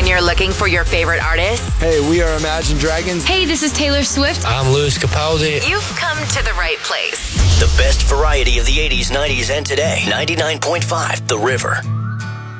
When you're looking for your favorite artists, Hey, we are Imagine Dragons. Hey, this is Taylor Swift. I'm Louis Capaldi. you've come to the right place. The best variety of the 80s, 90s, and today. 99.5 The River.